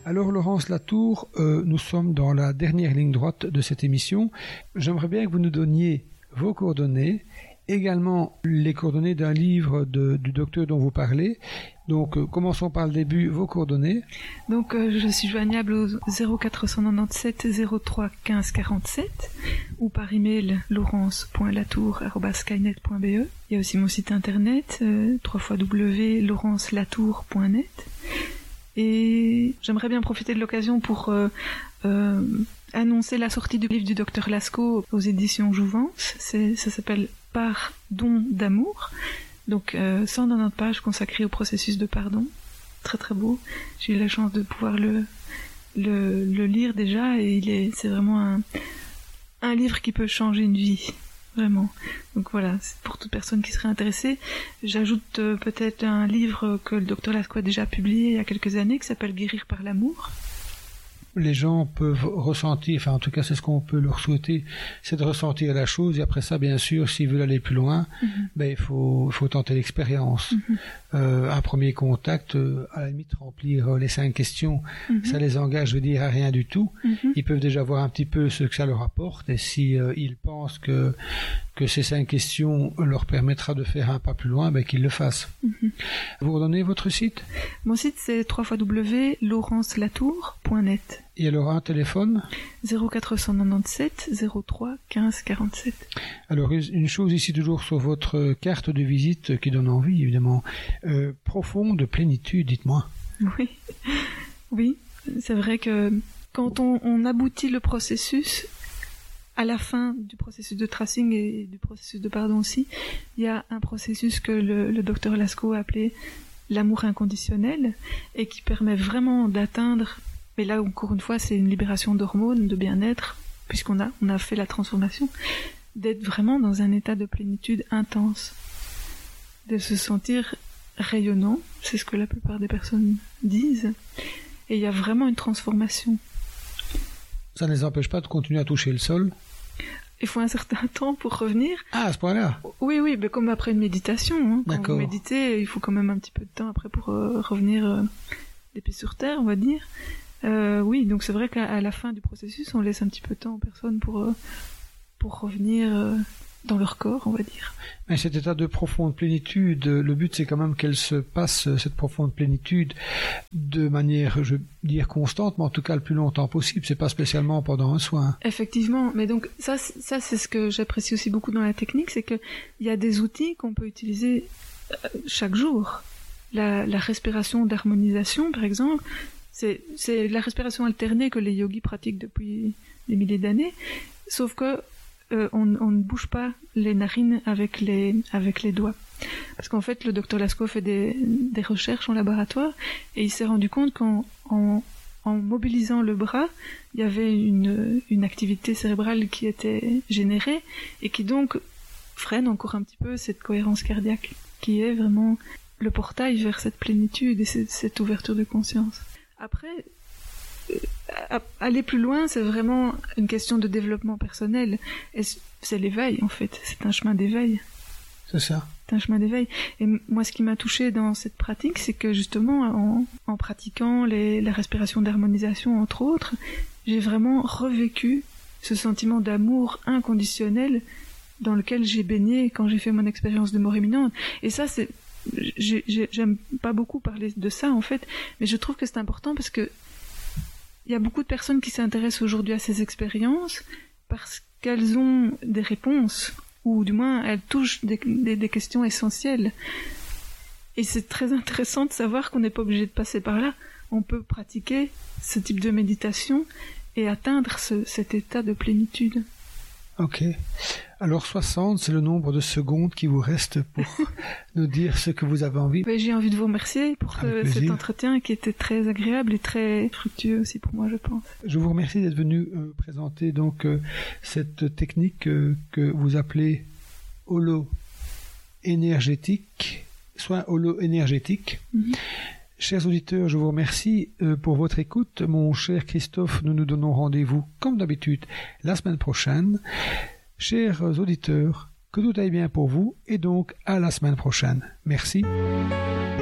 Alors Laurence Latour, nous sommes dans la dernière ligne droite de cette émission. J'aimerais bien que vous nous donniez vos coordonnées, également les coordonnées d'un livre du docteur dont vous parlez. Donc commençons par le début, vos coordonnées. Donc je suis joignable au 0497 03 15 47 ou par email laurence.latour@skynet.be. Il y a aussi mon site internet www.laurencelatour.net. Et j'aimerais bien profiter de l'occasion pour annoncer la sortie du livre du Dr Lascaux aux éditions Jouvence. Ça s'appelle Pardon d'amour. Donc 190 pages consacrées au processus de pardon. Très très beau. J'ai eu la chance de pouvoir le lire déjà et c'est vraiment un livre qui peut changer une vie. Vraiment. Donc voilà, c'est pour toute personne qui serait intéressée. J'ajoute peut-être un livre que le Dr Lascaux a déjà publié il y a quelques années qui s'appelle Guérir par l'amour. Les gens peuvent ressentir, enfin en tout cas c'est ce qu'on peut leur souhaiter, c'est de ressentir la chose, et après ça bien sûr s'ils veulent aller plus loin, il faut tenter l'expérience. Un premier contact, à la limite remplir les 5 questions, ça les engage, je veux dire, à rien du tout. Ils peuvent déjà voir un petit peu ce que ça leur apporte, et si ils pensent que ces 5 questions leur permettra de faire un pas plus loin, qu'ils le fassent. Vous redonnez votre site? Mon site c'est www.laurencelatour.net. Et alors un téléphone? 0497 03 15 47. Alors une chose ici toujours sur votre carte de visite qui donne envie évidemment, profonde plénitude, dites-moi. Oui, c'est vrai que quand on aboutit le processus, à la fin du processus de tracing et du processus de pardon aussi, il y a un processus que le docteur Lascaux a appelé l'amour inconditionnel et qui permet vraiment d'atteindre, mais là encore une fois c'est une libération d'hormones, de bien-être, puisqu'on a fait la transformation, d'être vraiment dans un état de plénitude intense, de se sentir rayonnant, c'est ce que la plupart des personnes disent, et il y a vraiment une transformation. Ça ne les empêche pas de continuer à toucher le sol? Il faut un certain temps pour revenir. Ah, à ce point-là? Oui, mais comme après une méditation. Quand D'accord. vous méditez, il faut quand même un petit peu de temps après pour revenir les pieds sur terre, on va dire. Oui, donc c'est vrai qu'à la fin du processus, on laisse un petit peu de temps aux personnes pour revenir dans leur corps, on va dire. Mais cet état de profonde plénitude, le but c'est quand même qu'elle se passe, cette profonde plénitude, de manière, je veux dire, constante, mais en tout cas le plus longtemps possible. C'est pas spécialement pendant un soin. Effectivement, mais donc ça c'est ce que j'apprécie aussi beaucoup dans la technique, c'est que il y a des outils qu'on peut utiliser chaque jour. La respiration d'harmonisation, par exemple, c'est la respiration alternée que les yogis pratiquent depuis des milliers d'années, sauf que on ne bouge pas les narines avec les doigts. Parce qu'en fait, le docteur Lascaux fait des recherches en laboratoire et il s'est rendu compte qu'en mobilisant le bras, il y avait une activité cérébrale qui était générée et qui donc freine encore un petit peu cette cohérence cardiaque, qui est vraiment le portail vers cette plénitude et cette ouverture de conscience. Après, aller plus loin, c'est vraiment une question de développement personnel. Et c'est l'éveil, en fait. C'est un chemin d'éveil. C'est ça. C'est un chemin d'éveil. Et moi, ce qui m'a touchée dans cette pratique, c'est que justement, en pratiquant la respiration d'harmonisation, entre autres, j'ai vraiment revécu ce sentiment d'amour inconditionnel dans lequel j'ai baigné quand j'ai fait mon expérience de mort imminente. Et ça, j'aime pas beaucoup parler de ça, en fait, mais je trouve que c'est important parce que il y a beaucoup de personnes qui s'intéressent aujourd'hui à ces expériences parce qu'elles ont des réponses, ou du moins elles touchent des questions essentielles. Et c'est très intéressant de savoir qu'on n'est pas obligé de passer par là. On peut pratiquer ce type de méditation et atteindre cet état de plénitude. Ok. Alors 60, c'est le nombre de secondes qui vous reste pour nous dire ce que vous avez envie. J'ai envie de vous remercier pour cet entretien qui était très agréable et très fructueux aussi pour moi, je pense. Je vous remercie d'être venu présenter donc cette technique que vous appelez holo-énergétique, soin holo-énergétique. Chers auditeurs, je vous remercie pour votre écoute. Mon cher Christophe, nous nous donnons rendez-vous, comme d'habitude, la semaine prochaine. Chers auditeurs, que tout aille bien pour vous et donc à la semaine prochaine. Merci.